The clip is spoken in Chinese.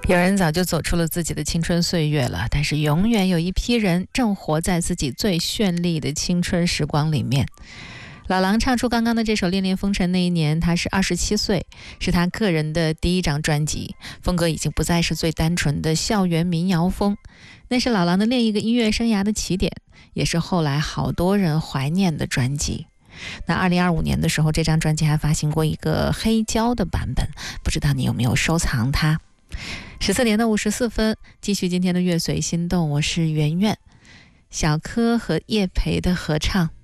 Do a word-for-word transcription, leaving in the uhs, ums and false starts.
有人早就走出了自己的青春岁月了，但是永远有一批人正活在自己最绚丽的青春时光里面。老狼唱出刚刚的这首《恋恋风尘》那一年，他是二十七岁，是他个人的第一张专辑，风格已经不再是最单纯的校园民谣风，那是老狼的另一个音乐生涯的起点，也是后来好多人怀念的专辑。那二零二五年的时候，这张专辑还发行过一个黑胶的版本，不知道你有没有收藏它。十四点的五十四分，继续今天的乐随心动，我是圆圆。小柯和叶培的合唱，